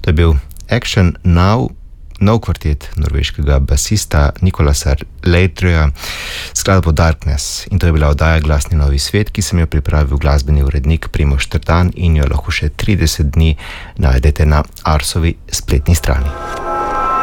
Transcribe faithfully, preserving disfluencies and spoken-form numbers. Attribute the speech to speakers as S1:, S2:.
S1: To je bil Action Now, nov kvartet norveškega basista Nikolasa Leitreja, skladbo Darkness. In to je bila oddaja Glasni novi svet, ki sem jo pripravil glasbeni urednik Primož Trdan in jo lahko še trideset dni najdete na Arsovi spletni strani.